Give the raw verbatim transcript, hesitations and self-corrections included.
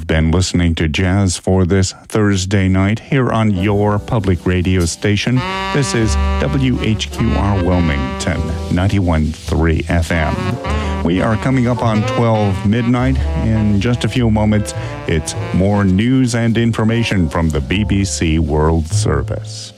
You've been listening to Jazz for this Thursday night here on your public radio station. This is W H Q R Wilmington, ninety-one point three F M. We are coming up on twelve midnight. In just a few moments, it's more news and information from the B B C World Service.